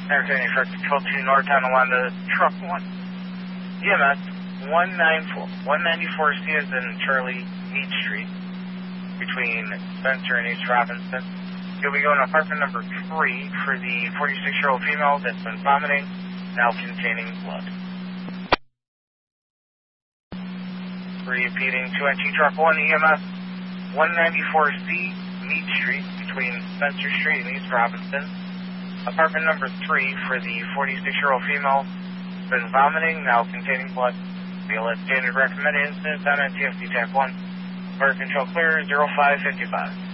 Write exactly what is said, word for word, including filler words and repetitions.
Entertaining Truck Control two North on Alanda, Truck one. E M S one ninety-four, one ninety-four C is in Charlie Mead Street, between Spencer and East Robinson. You'll be going to apartment number three for the forty-six-year-old female that's been vomiting, now containing blood. Repeating, two N T Truck one, E M S one ninety-four C, Mead Street, between Spencer Street and East Robinson. Apartment number three for the forty-six-year-old female, been vomiting, now containing blood. Feel it standard recommended incident on N T F C T A C one. Fire control clear, zero five five five.